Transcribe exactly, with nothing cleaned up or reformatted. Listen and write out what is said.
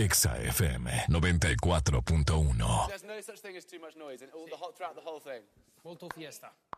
Exa F M noventa y cuatro punto uno. There's no such thing as too much noise in all the whole, throughout the whole thing. Molto fiesta.